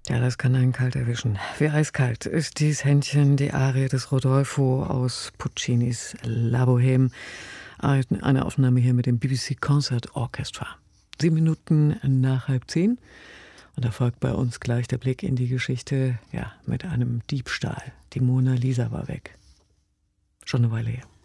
Ja, das kann einen kalt erwischen. Wie eiskalt ist dies Händchen, die Arie des Rodolfo aus Puccinis La Bohème. Eine Aufnahme hier mit dem BBC Concert Orchestra. 7 Minuten nach 9:30. Und da folgt bei uns gleich der Blick in die Geschichte, ja, mit einem Diebstahl. Die Mona Lisa war weg. Schon eine Weile her.